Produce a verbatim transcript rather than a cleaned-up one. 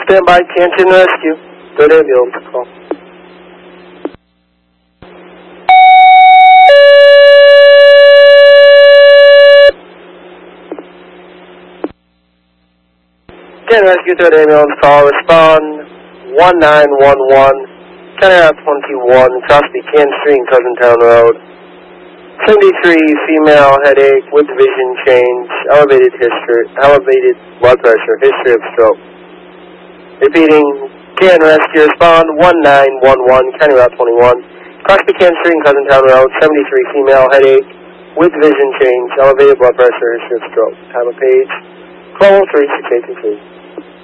Stand by, Canton Rescue. third ambulance call. Canton Rescue, third ambulance call. Respond one nine one one, County Route twenty-one, Crosby Can Street, Cousintown Road. seventy-three, female, headache with vision change, elevated history, elevated blood pressure, history of stroke. Repeating, Canton Rescue, respond one nine one one, County Route twenty-one, Crosby Can Street, Cousintown Road. seventy-three, female, headache with vision change, elevated blood pressure, history of stroke. Time of page twelve oh three, six eight two three.